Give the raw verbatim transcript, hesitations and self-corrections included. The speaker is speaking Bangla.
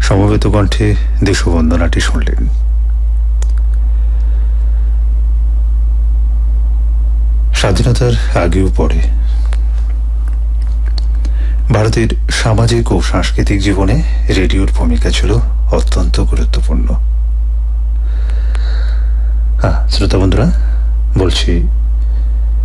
সমবেত কণ্ঠে দেশবন্দনাটি শুনলেন। স্বাধীনতার আগেও পরে ভারতের সামাজিক ও সাংস্কৃতিক জীবনে রেডিওর ভূমিকা ছিল অত্যন্ত গুরুত্বপূর্ণ। হ্যাঁ শ্রোতা বন্ধুরা, বলছি